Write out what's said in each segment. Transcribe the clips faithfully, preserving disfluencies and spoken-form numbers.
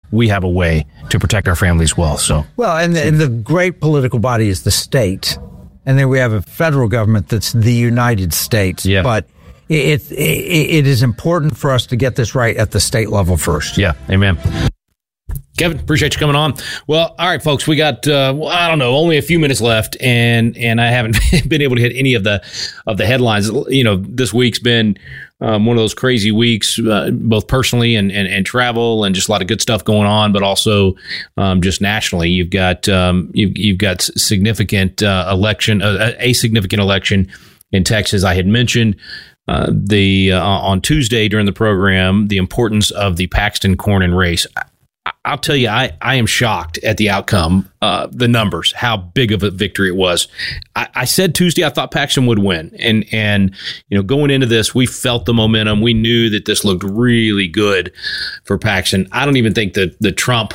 we have a way to protect our families well. So well, and the, and the great political body is the state, and then we have a federal government that's the United States. Yeah. But it, it it is important for us to get this right at the state level first. Yeah, amen. Kevin, appreciate you coming on. Well, all right, folks, we got uh, well, I don't know, only a few minutes left, and and I haven't been able to hit any of the of the headlines. You know, this week's been um, one of those crazy weeks, uh, both personally and, and and travel, and just a lot of good stuff going on, but also um, just nationally. You've got um, you've you've got significant uh, election, uh, a significant election in Texas. I had mentioned. Uh, the uh, on Tuesday during the program, the importance of the Paxton Cornyn race. I, I'll tell you, I, I am shocked at the outcome, uh, the numbers, how big of a victory it was. I, I said Tuesday I thought Paxton would win, and and you know going into this, we felt the momentum. We knew that this looked really good for Paxton. I don't even think that the Trump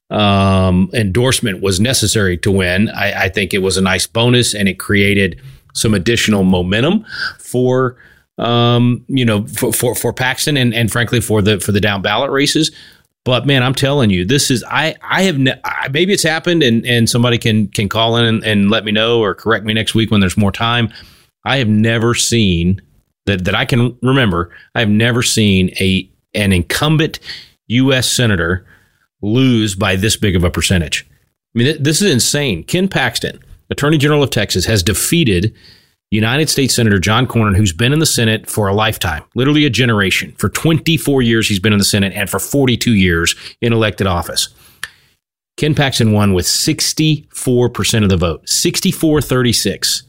um, endorsement was necessary to win. I, I think it was a nice bonus, and it created some additional momentum for. Um, you know, for, for, for Paxton and, and frankly for the for the down ballot races. But man, I'm telling you, this is I I have ne- I, maybe it's happened and, and somebody can can call in and, and let me know or correct me next week when there's more time. I have never seen that that I can remember. I have never seen a an incumbent U S senator lose by this big of a percentage. I mean, th- this is insane. Ken Paxton, Attorney General of Texas, has defeated United States Senator John Cornyn, who's been in the Senate for a lifetime, literally a generation. For twenty-four years, he's been in the Senate, and for forty-two years in elected office. Ken Paxton won with sixty-four percent of the vote, sixty-four thirty-six.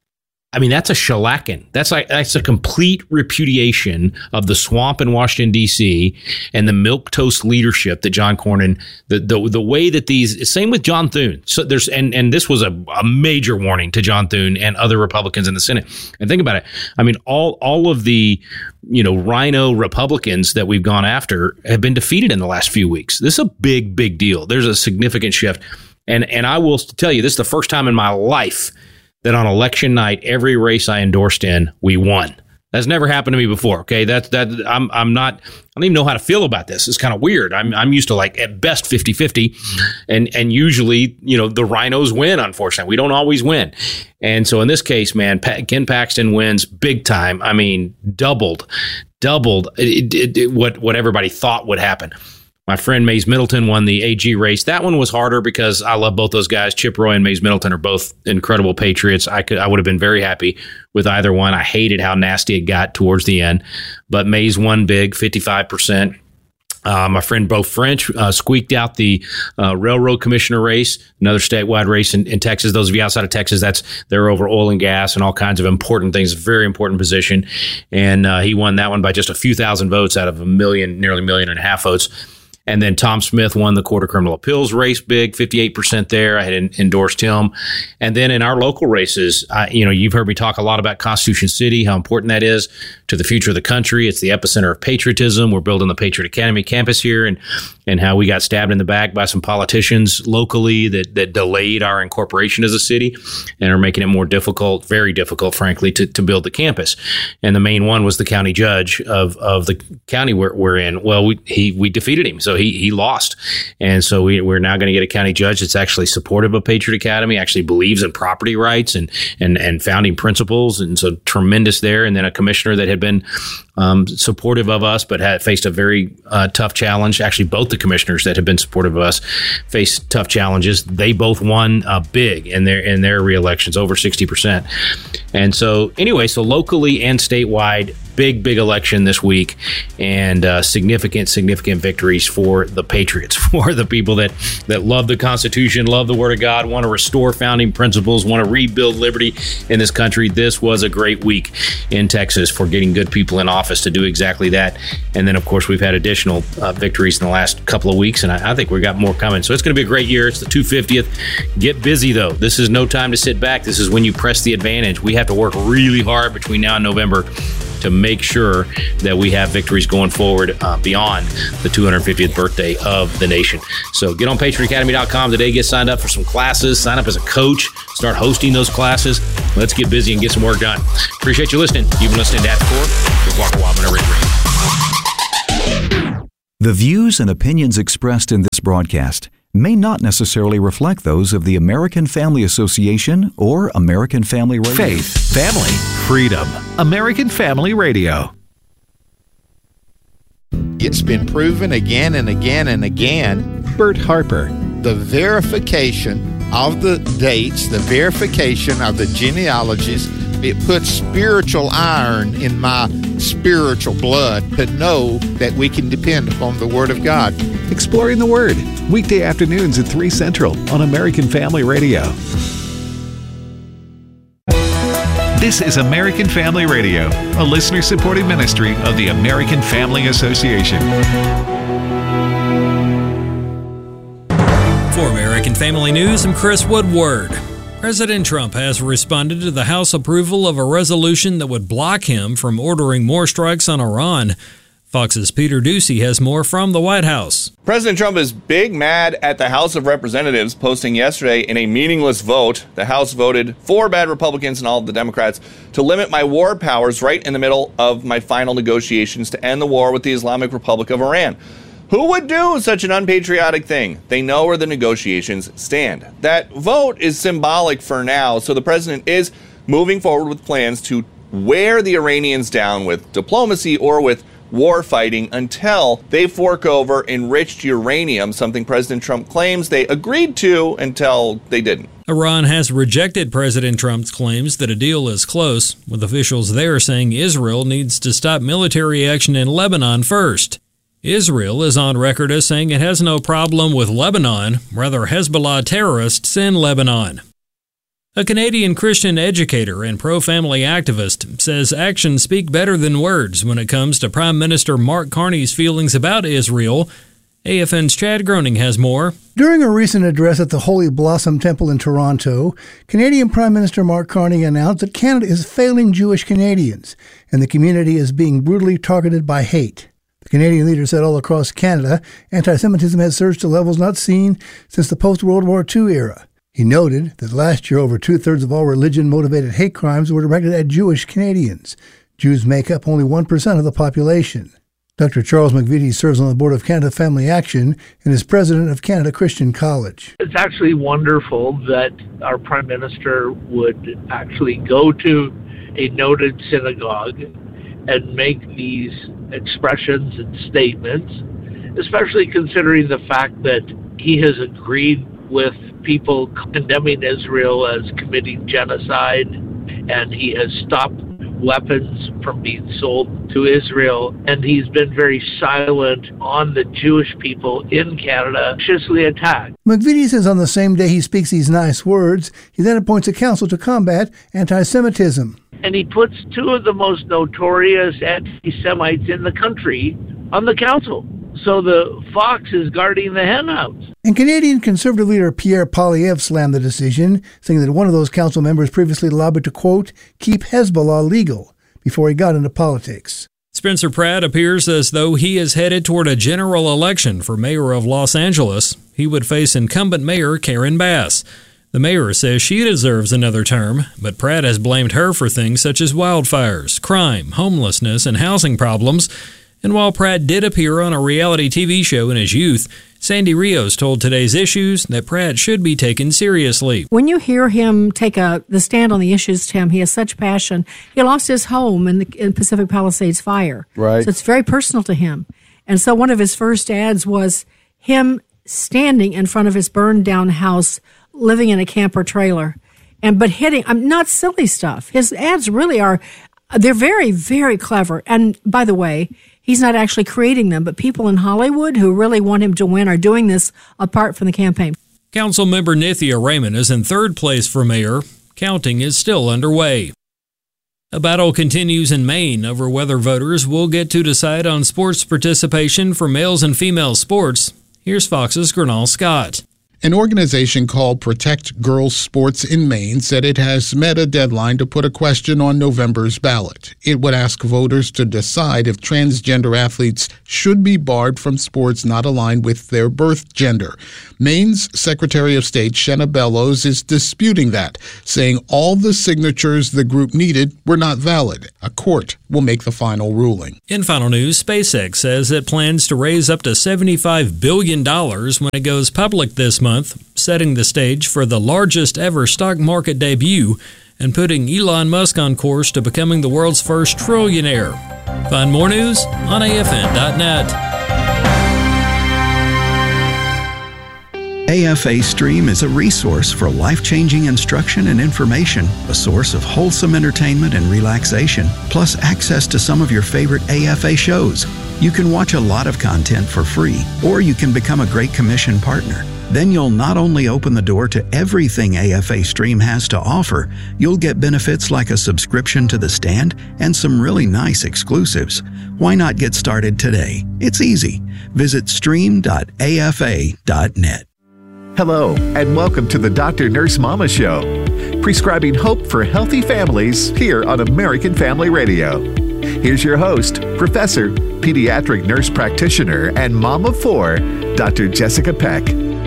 I mean, that's a shellacking. That's like that's a complete repudiation of the swamp in Washington, D C and the milquetoast leadership that John Cornyn, the the, the way that these, same with John Thune. So there's and and this was a, a major warning to John Thune and other Republicans in the Senate. And think about it. I mean, all all of the, you know, rhino Republicans that we've gone after have been defeated in the last few weeks. This is a big, big deal. There's a significant shift. And and I will tell you, this is the first time in my life that on election night, every race I endorsed in, we won. That's never happened to me before. Okay, that's that. I'm I'm not. I don't even know how to feel about this. It's kind of weird. I'm I'm used to like at best fifty-fifty, and and usually you know the rhinos win. Unfortunately, we don't always win. And so in this case, man, pa- Ken Paxton wins big time. I mean, doubled, doubled it, it, it, what what everybody thought would happen. My friend Mays Middleton won the A G race. That one was harder because I love both those guys. Chip Roy and Mays Middleton are both incredible patriots. I could, I would have been very happy with either one. I hated how nasty it got towards the end, but Mays won big, fifty-five percent. Uh, my friend Beau French uh, squeaked out the uh, railroad commissioner race, another statewide race in, in Texas. Those of you outside of Texas, that's they're over oil and gas and all kinds of important things. Very important position, and uh, he won that one by just a few thousand votes out of a million, nearly a million and a half votes. And then Tom Smith won the Court of Criminal Appeals race big, fifty-eight percent there. I had en- endorsed him. And then in our local races, uh, you know, you've heard me talk a lot about Constitution City, how important that is to the future of the country. It's the epicenter of patriotism. We're building the Patriot Academy campus here, and and how we got stabbed in the back by some politicians locally that, that delayed our incorporation as a city and are making it more difficult, very difficult, frankly, to, to build the campus. And the main one was the county judge of, of the county we're, we're in. Well, we he we defeated him. So he he lost. And so we, we're now going to get a county judge that's actually supportive of Patriot Academy, actually believes in property rights and, and, and founding principles. And so tremendous there. And then a commissioner that had been um, supportive of us, but had faced a very uh, tough challenge. Actually, both the commissioners that have been supportive of us faced tough challenges. They both won uh, big in their in their reelections, over sixty percent. And so anyway, so locally and statewide, big, big election this week, and uh, significant, significant victories for the Patriots, for the people that, that love the Constitution, love the Word of God, want to restore founding principles, want to rebuild liberty in this country. This was a great week in Texas for getting good people in office to do exactly that. And then, of course, we've had additional uh, victories in the last couple of weeks, and I, I think we've got more coming. So it's going to be a great year. It's the two hundred fiftieth. Get busy, though. This is no time to sit back. This is when you press the advantage. We have to work really hard between now and November to make sure that we have victories going forward uh, beyond the two hundred fiftieth birthday of the nation. So get on patriot academy dot com today. Get signed up for some classes. Sign up as a coach. Start hosting those classes. Let's get busy and get some work done. Appreciate you listening. You've been listening to At the Core with Walker Wildman Radio. The views and opinions expressed in this broadcast may not necessarily reflect those of the American Family Association or American Family Radio. Faith, family, freedom. American Family Radio. It's been proven again and again and again. Bert Harper. The verification of the dates, the verification of the genealogies, it puts spiritual iron in my spiritual blood to know that we can depend upon the Word of God. Exploring the Word, weekday afternoons at three Central on American Family Radio. This is American Family Radio, a listener-supported ministry of the American Family Association. For American Family News, I'm Chris Woodward. President Trump has responded to the House approval of a resolution that would block him from ordering more strikes on Iran. Fox's Peter Ducey has more from the White House. President Trump is big mad at the House of Representatives, posting yesterday in a meaningless vote. The House voted four bad Republicans and all of the Democrats to limit my war powers right in the middle of my final negotiations to end the war with the Islamic Republic of Iran. Who would do such an unpatriotic thing? They know where the negotiations stand. That vote is symbolic for now, so the president is moving forward with plans to wear the Iranians down with diplomacy or with war fighting until they fork over enriched uranium, something President Trump claims they agreed to until they didn't. Iran has rejected President Trump's claims that a deal is close, with officials there saying Israel needs to stop military action in Lebanon first. Israel is on record as saying it has no problem with Lebanon, rather Hezbollah terrorists in Lebanon. A Canadian Christian educator and pro-family activist says actions speak better than words when it comes to Prime Minister Mark Carney's feelings about Israel. A F N's Chad Groening has more. During a recent address at the Holy Blossom Temple in Toronto, Canadian Prime Minister Mark Carney announced that Canada is failing Jewish Canadians, and the community is being brutally targeted by hate. The Canadian leader said all across Canada, anti-Semitism has surged to levels not seen since the post-World War Two era. He noted that last year over two-thirds of all religion-motivated hate crimes were directed at Jewish Canadians. Jews make up only one percent of the population. Doctor Charles McVitie serves on the board of Canada Family Action and is president of Canada Christian College. It's actually wonderful that our Prime Minister would actually go to a noted synagogue and make these expressions and statements, especially considering the fact that he has agreed with people condemning Israel as committing genocide, and he has stopped weapons from being sold to Israel, and he's been very silent on the Jewish people in Canada viciously attacked. McVitie says on the same day he speaks these nice words, he then appoints a council to combat anti-Semitism. And he puts two of the most notorious anti-Semites in the country on the council. So the fox is guarding the henhouse. And Canadian Conservative leader Pierre Poilievre slammed the decision, saying that one of those council members previously lobbied to, quote, keep Hezbollah legal before he got into politics. Spencer Pratt appears as though he is headed toward a general election for mayor of Los Angeles. He would face incumbent mayor Karen Bass. The mayor says she deserves another term, but Pratt has blamed her for things such as wildfires, crime, homelessness, and housing problems. And while Pratt did appear on a reality T V show in his youth, Sandy Rios told Today's Issues that Pratt should be taken seriously. When you hear him take a the stand on the issues, Tim, he has such passion. He lost his home in the in Pacific Palisades fire. Right. So it's very personal to him. And so one of his first ads was him standing in front of his burned down house, living in a camper trailer, and but hitting, um, not silly stuff. His ads really are, they're very, very clever. And by the way, he's not actually creating them, but people in Hollywood who really want him to win are doing this apart from the campaign. Councilmember Nithya Raymond is in third place for mayor. Counting is still underway. A battle continues in Maine over whether voters will get to decide on sports participation for males and female sports. Here's Fox's Gernal Scott. An organization called Protect Girls Sports in Maine said it has met a deadline to put a question on November's ballot. It would ask voters to decide if transgender athletes should be barred from sports not aligned with their birth gender. Maine's Secretary of State, Shenna Bellows, is disputing that, saying all the signatures the group needed were not valid. A court will make the final ruling. In final news, SpaceX says it plans to raise up to seventy-five billion dollars when it goes public this month, setting the stage for the largest ever stock market debut and putting Elon Musk on course to becoming the world's first trillionaire. Find more news on A F N dot net. A F A Stream is a resource for life-changing instruction and information, a source of wholesome entertainment and relaxation, plus access to some of your favorite A F A shows. You can watch a lot of content for free, or you can become a Great Commission partner. Then you'll not only open the door to everything A F A Stream has to offer, you'll get benefits like a subscription to The Stand and some really nice exclusives. Why not get started today? It's easy. Visit stream dot A F A dot net. Hello, and welcome to the Doctor Nurse Mama Show, prescribing hope for healthy families here on American Family Radio. Here's your host, Professor, Pediatric Nurse Practitioner, and Mom of Four, Doctor Jessica Peck.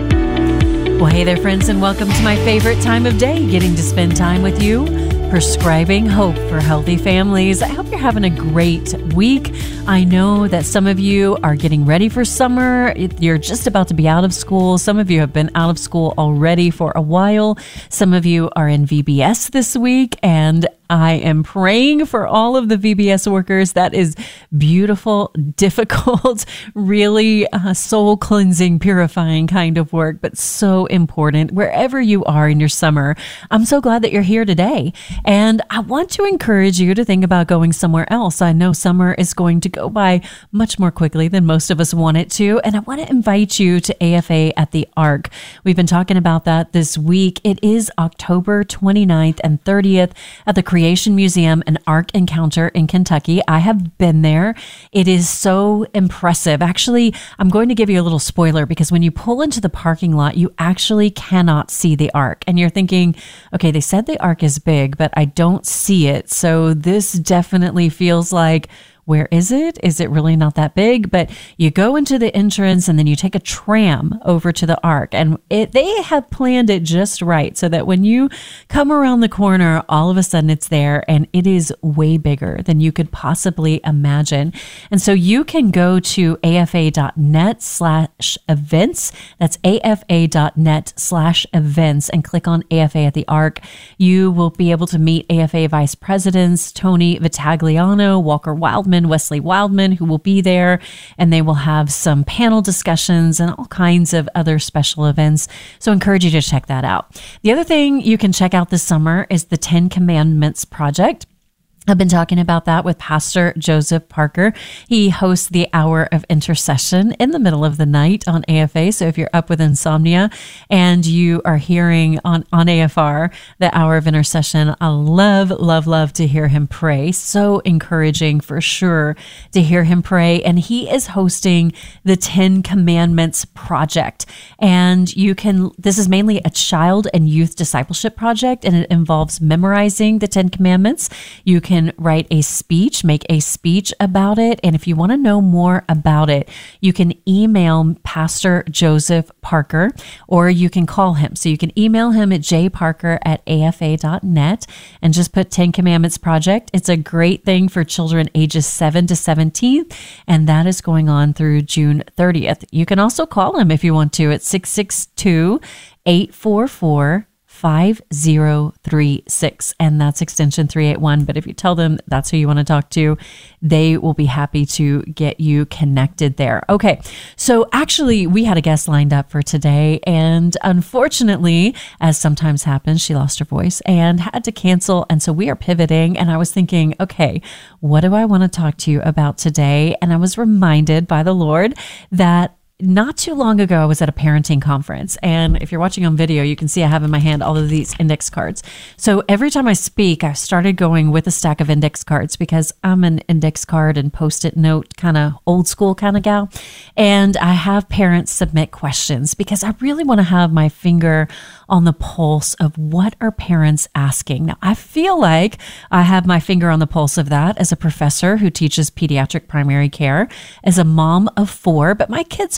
Well, hey there, friends, and welcome to my favorite time of day, getting to spend time with you, prescribing hope for healthy families. I hope you're having a great week. I know that some of you are getting ready for summer. You're just about to be out of school. Some of you have been out of school already for a while. Some of you are in V B S this week, and I am praying for all of the V B S workers. That is beautiful, difficult, really uh, soul cleansing, purifying kind of work, but so important wherever you are in your summer. I'm so glad that you're here today. And I want to encourage you to think about going somewhere else. I know summer is going to go by much more quickly than most of us want it to. And I want to invite you to A F A at the Ark. We've been talking about that this week. It is October twenty-ninth and thirtieth at the Creation Museum and Ark Encounter in Kentucky. I have been there. It is so impressive. Actually, I'm going to give you a little spoiler because when you pull into the parking lot, you actually cannot see the Ark. And you're thinking, okay, they said the Ark is big, but I don't see it. So this definitely feels like, where is it? Is it really not that big? But you go into the entrance and then you take a tram over to the Ark, and it, they have planned it just right so that when you come around the corner, all of a sudden it's there, and it is way bigger than you could possibly imagine. And so you can go to A F A dot net slash events. That's A F A dot net slash events and click on A F A at the Ark. You will be able to meet A F A Vice Presidents Tony Vitagliano, Walker Wildman, Wesley Wildman, who will be there, and they will have some panel discussions and all kinds of other special events. So I encourage you to check that out. The other thing you can check out this summer is the Ten Commandments Project. I've been talking about that with Pastor Joseph Parker. He hosts the Hour of Intercession in the middle of the night on A F A. So if you're up with insomnia and you are hearing on, on A F R, the Hour of Intercession, I love, love, love to hear him pray. So encouraging for sure to hear him pray. And he is hosting the Ten Commandments Project. And you can, this is mainly a child and youth discipleship project, and it involves memorizing the Ten Commandments. You can can write a speech, make a speech about it. And if you want to know more about it, you can email Pastor Joseph Parker, or you can call him. So you can email him at j parker at A F A dot net and just put Ten Commandments Project. It's a great thing for children ages seven to seventeen, and that is going on through June thirtieth. You can also call him if you want to at six six two, eight four four, five zero three six, and that's extension three eighty-one. But if you tell them that's who you want to talk to, they will be happy to get you connected there. Okay, so actually we had a guest lined up for today, and unfortunately, as sometimes happens, she lost her voice and had to cancel, and so we are pivoting. And I was thinking, okay, what do I want to talk to you about today? And I was reminded by the Lord that not too long ago, I was at a parenting conference, and if you're watching on video, you can see I have in my hand all of these index cards. So every time I speak, I started going with a stack of index cards because I'm an index card and post-it note kind of old school kind of gal. And I have parents submit questions because I really want to have my finger on the pulse of what are parents asking. Now, I feel like I have my finger on the pulse of that as a professor who teaches pediatric primary care, as a mom of four, but my kids are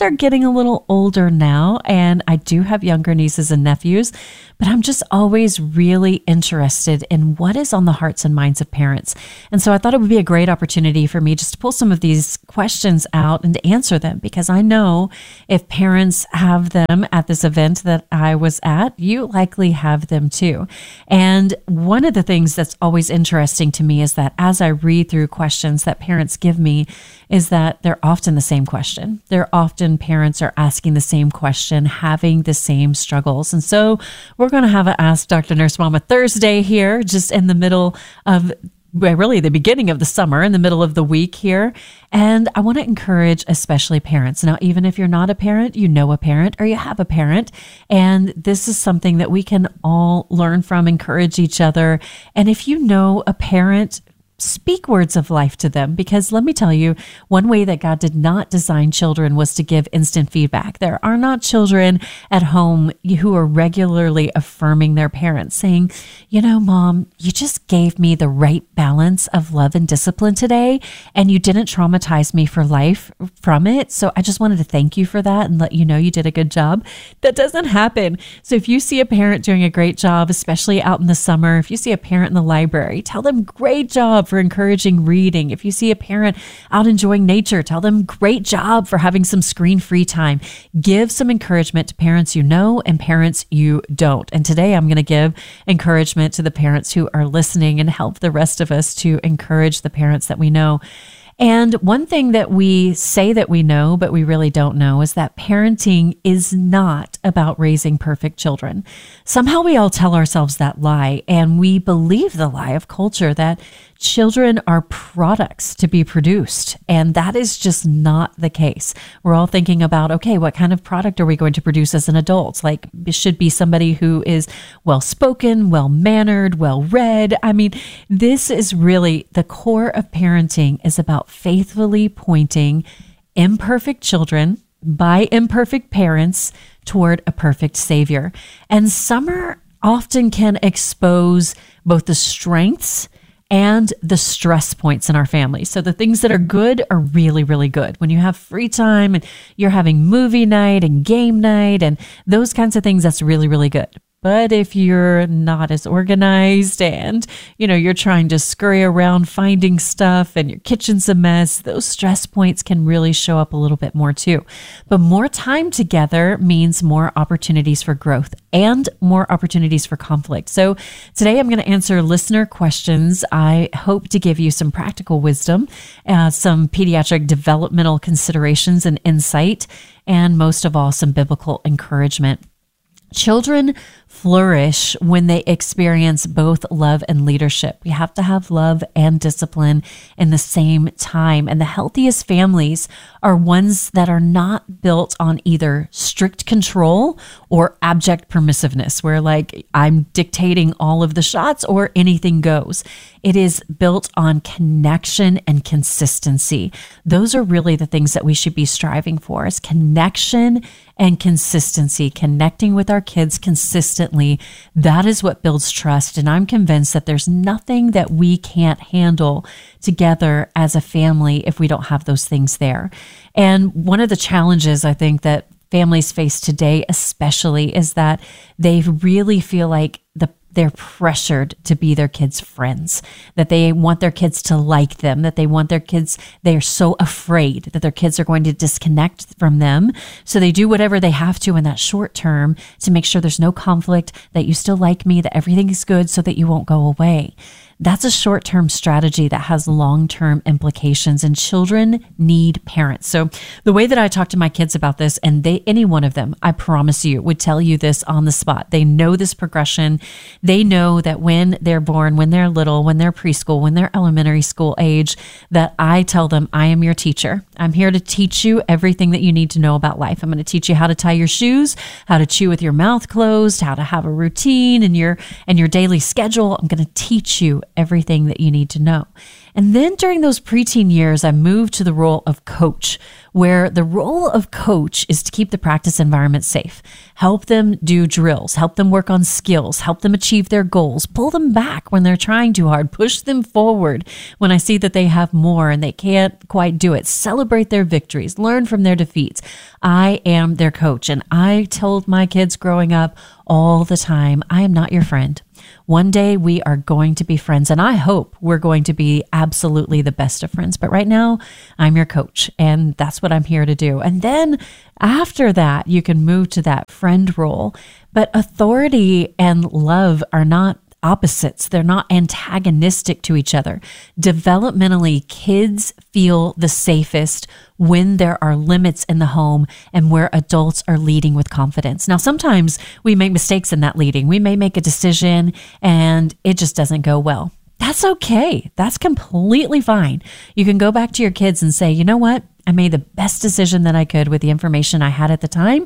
are getting a little older now, and I do have younger nieces and nephews, but I'm just always really interested in what is on the hearts and minds of parents. And so I thought it would be a great opportunity for me just to pull some of these questions out and to answer them, because I know if parents have them at this event that I was at, you likely have them too. And one of the things that's always interesting to me is that as I read through questions that parents give me, is that they're often the same question. They're often parents are asking the same question, having the same struggles. And so we're going to have a Ask Doctor Nurse Mama Thursday here, just in the middle of really the beginning of the summer, in the middle of the week here. And I want to encourage especially parents. Now, even if you're not a parent, you know a parent or you have a parent. And this is something that we can all learn from, encourage each other. And if you know a parent, speak words of life to them, because let me tell you, one way that God did not design children was to give instant feedback. There are not children at home who are regularly affirming their parents, saying, you know, Mom, you just gave me the right balance of love and discipline today, and you didn't traumatize me for life from it. So I just wanted to thank you for that and let you know you did a good job. That doesn't happen. So if you see a parent doing a great job, especially out in the summer, if you see a parent in the library, tell them great job for encouraging reading. If you see a parent out enjoying nature, tell them great job for having some screen-free time. Give some encouragement to parents you know and parents you don't. And today I'm going to give encouragement to the parents who are listening and help the rest of us to encourage the parents that we know. And one thing that we say that we know, but we really don't know, is that parenting is not about raising perfect children. Somehow we all tell ourselves that lie, and we believe the lie of culture that children are products to be produced. And that is just not the case. We're all thinking about, okay, what kind of product are we going to produce as an adult? Like, it should be somebody who is well-spoken, well-mannered, well-read. I mean, this is really the core of parenting, is about faithfully pointing imperfect children by imperfect parents toward a perfect Savior. And summer often can expose both the strengths and the stress points in our family. So the things that are good are really, really good. When you have free time and you're having movie night and game night and those kinds of things, that's really, really good. But if you're not as organized and, you know, you're trying to scurry around finding stuff and your kitchen's a mess, those stress points can really show up a little bit more too. But more time together means more opportunities for growth and more opportunities for conflict. So today I'm going to answer listener questions. I hope to give you some practical wisdom, uh, some pediatric developmental considerations and insight, and most of all, some biblical encouragement. Children flourish when they experience both love and leadership. We have to have love and discipline in the same time. And the healthiest families are ones that are not built on either strict control or abject permissiveness, where like I'm dictating all of the shots or anything goes. It is built on connection and consistency. Those are really the things that we should be striving for, is connection and consistency, connecting with our kids consistently. That is what builds trust. And I'm convinced that there's nothing that we can't handle together as a family if we don't have those things there. And one of the challenges I think that families face today especially is that they really feel like the they're pressured to be their kids' friends, that they want their kids to like them, that they want their kids, they're so afraid that their kids are going to disconnect from them. So they do whatever they have to in that short term to make sure there's no conflict, that you still like me, that everything is good so that you won't go away. That's a short-term strategy that has long-term implications, and children need parents. So the way that I talk to my kids about this, and they, any one of them, I promise you, would tell you this on the spot. They know this progression. They know that when they're born, when they're little, when they're preschool, when they're elementary school age, that I tell them, I am your teacher. I'm here to teach you everything that you need to know about life. I'm going to teach you how to tie your shoes, how to chew with your mouth closed, how to have a routine and your and your daily schedule. I'm going to teach you everything that you need to know. And then during those preteen years, I moved to the role of coach, where the role of coach is to keep the practice environment safe, help them do drills, help them work on skills, help them achieve their goals, pull them back when they're trying too hard, push them forward when I see that they have more and they can't quite do it, celebrate their victories, learn from their defeats. I am their coach. And I told my kids growing up all the time, I am not your friend. One day we are going to be friends, and I hope we're going to be absolutely the best of friends. But right now, I'm your coach, and that's what I'm here to do. And then after that, you can move to that friend role. But authority and love are not opposites. They're not antagonistic to each other. Developmentally, kids feel the safest when there are limits in the home and where adults are leading with confidence. Now, sometimes we make mistakes in that leading. We may make a decision and it just doesn't go well. That's okay. That's completely fine. You can go back to your kids and say, you know what? I made the best decision that I could with the information I had at the time.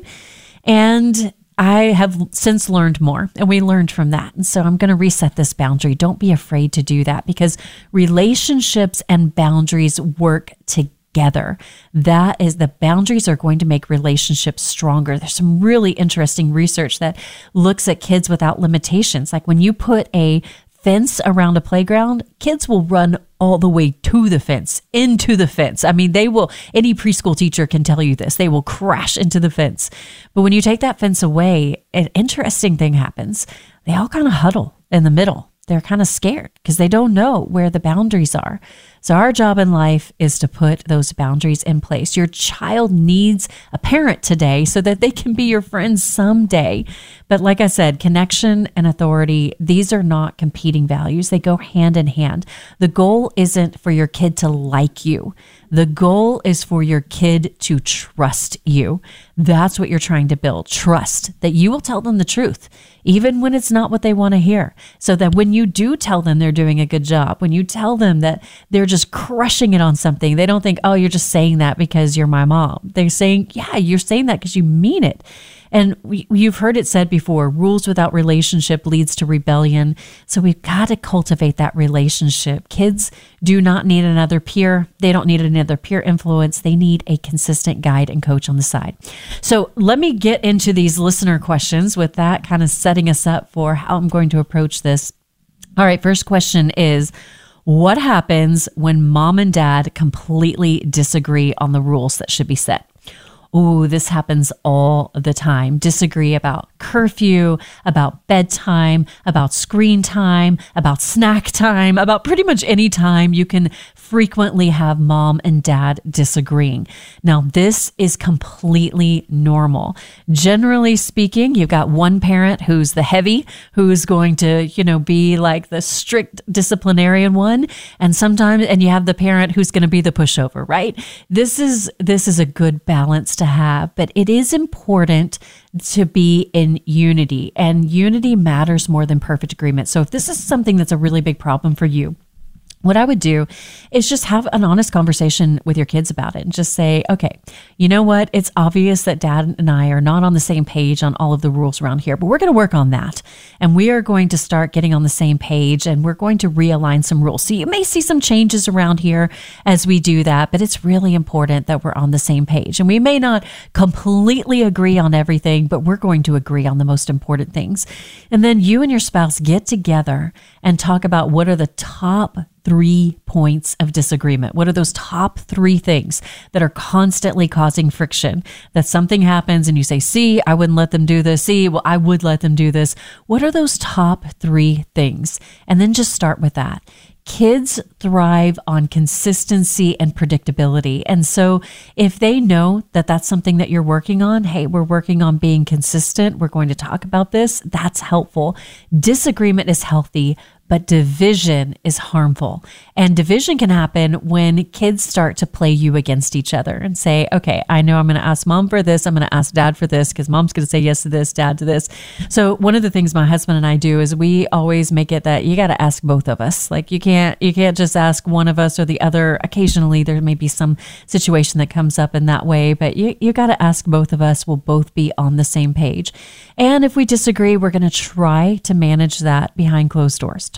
And I have since learned more, and we learned from that. And so I'm going to reset this boundary. Don't be afraid to do that, because relationships and boundaries work together. That is, the boundaries are going to make relationships stronger. There's some really interesting research that looks at kids without limitations. Like when you put a fence around a playground, kids will run all the way to the fence, into the fence. I mean, they will, any preschool teacher can tell you this, they will crash into the fence. But when you take that fence away, an interesting thing happens. They all kind of huddle in the middle. They're kind of scared because they don't know where the boundaries are. So our job in life is to put those boundaries in place. Your child needs a parent today so that they can be your friends someday. But like I said, connection and authority, these are not competing values. They go hand in hand. The goal isn't for your kid to like you. The goal is for your kid to trust you. That's what you're trying to build. Trust that you will tell them the truth, even when it's not what they want to hear. So that when you do tell them they're doing a good job, when you tell them that they're just crushing it on something, they don't think, oh, you're just saying that because you're my mom. They're saying, yeah, you're saying that because you mean it. And we, you've heard it said before, rules without relationship leads to rebellion. So we've got to cultivate that relationship. Kids do not need another peer. They don't need another peer influence. They need a consistent guide and coach on the side. So let me get into these listener questions with that kind of setting us up for how I'm going to approach this. All right, first question is, what happens when mom and dad completely disagree on the rules that should be set? Oh, this happens all the time. Disagree about curfew, about bedtime, about screen time, about snack time, about pretty much any time. You can frequently have mom and dad disagreeing. Now, this is completely normal. Generally speaking, you've got one parent who's the heavy, who's going to, you know, be like the strict disciplinarian one. And sometimes, and you have the parent who's going to be the pushover, right? This is, this is a good balance to have, but it is important to be in unity, and unity matters more than perfect agreement. So if this is something that's a really big problem for you, what I would do is just have an honest conversation with your kids about it and just say, okay, you know what? It's obvious that dad and I are not on the same page on all of the rules around here, but we're going to work on that. And we are going to start getting on the same page, and we're going to realign some rules. So you may see some changes around here as we do that, but it's really important that we're on the same page. And we may not completely agree on everything, but we're going to agree on the most important things. And then you and your spouse get together and talk about what are the top three points of disagreement. What are those top three things that are constantly causing friction? That something happens and you say, see, I wouldn't let them do this. See, well, I would let them do this. What are those top three things? And then just start with that. Kids thrive on consistency and predictability. And so if they know that that's something that you're working on, hey, we're working on being consistent, we're going to talk about this, that's helpful. Disagreement is healthy, but division is harmful. And division can happen when kids start to play you against each other and say, okay, I know I'm going to ask mom for this. I'm going to ask dad for this because mom's going to say yes to this, dad to this. So one of the things my husband and I do is we always make it that you got to ask both of us. Like you can't, you can't just ask one of us or the other. Occasionally there may be some situation that comes up in that way, but you, you got to ask both of us. We'll both be on the same page. And if we disagree, we're going to try to manage that behind closed doors.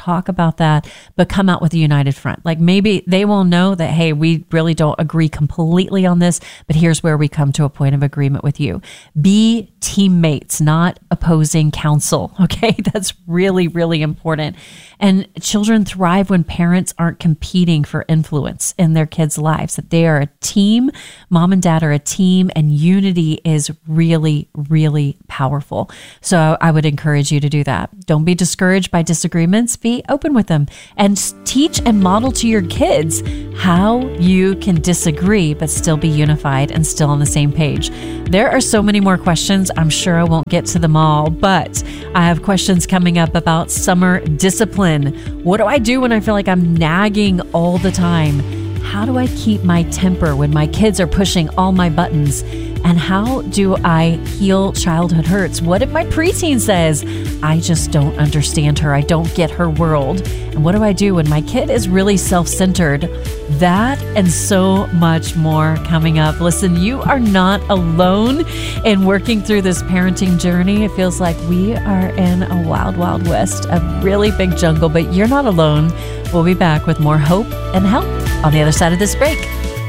talk about that, but come out with a united front. Like maybe they will know that, hey, we really don't agree completely on this, but here's where we come to a point of agreement with you. Be teammates, not opposing counsel. Okay. That's really, really important. And children thrive when parents aren't competing for influence in their kids' lives, that they are a team. Mom and dad are a team, and unity is really, really powerful. So I would encourage you to do that. Don't be discouraged by disagreements. Be open with them and teach and model to your kids how you can disagree, but still be unified and still on the same page. There are so many more questions. I'm sure I won't get to them all, but I have questions coming up about summer discipline. What do I do when I feel like I'm nagging all the time? How do I keep my temper when my kids are pushing all my buttons? And how do I heal childhood hurts? What if my preteen says, I just don't understand her, I don't get her world? And what do I do when my kid is really self-centered? That and so much more coming up. Listen, you are not alone in working through this parenting journey. It feels like we are in a wild, wild west, a really big jungle, but you're not alone. We'll be back with more hope and help on the other side of this break.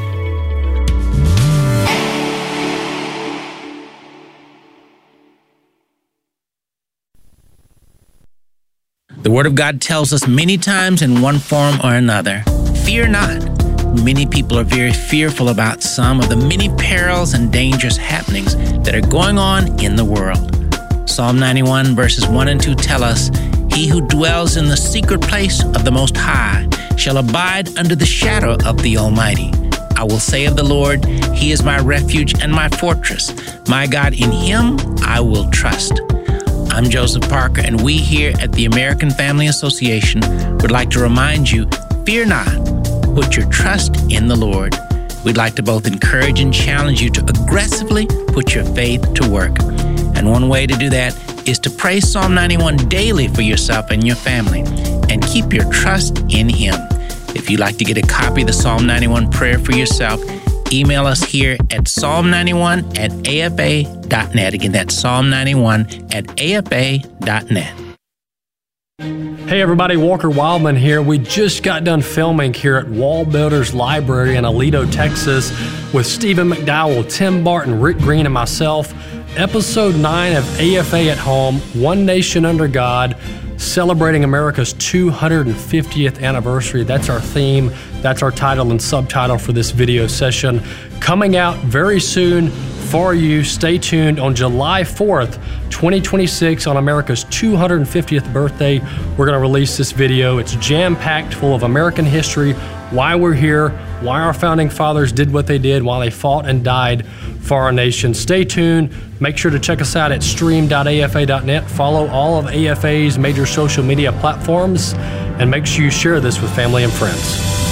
The Word of God tells us many times in one form or another, fear not. Many people are very fearful about some of the many perils and dangerous happenings that are going on in the world. Psalm ninety-one verses one and two tell us, he who dwells in the secret place of the Most High shall abide under the shadow of the Almighty. I will say of the Lord, he is my refuge and my fortress. My God, in him I will trust. I'm Joseph Parker, and we here at the American Family Association would like to remind you, fear not, put your trust in the Lord. We'd like to both encourage and challenge you to aggressively put your faith to work. And one way to do that is to pray Psalm ninety-one daily for yourself and your family, and keep your trust in him. If you'd like to get a copy of the Psalm ninety-one prayer for yourself, email us here at psalm ninety-one at a f a dot net. Again, that's psalm ninety-one at a f a dot net. Hey everybody, Walker Wildman here. We just got done filming here at Wall Builders Library in Aledo, Texas with Stephen McDowell, Tim Barton, Rick Green, and myself. Episode nine of A F A at Home, One Nation Under God, celebrating America's two hundred fiftieth anniversary. That's our theme. That's our title and subtitle for this video session. Coming out very soon for you. Stay tuned on July fourth, twenty twenty-six, on America's two hundred fiftieth birthday. We're going to release this video. It's jam-packed full of American history, why we're here, why our founding fathers did what they did, why they fought and died for our nation. Stay tuned. Make sure to check us out at stream dot a f a dot net. Follow all of A F A's major social media platforms, and make sure you share this with family and friends.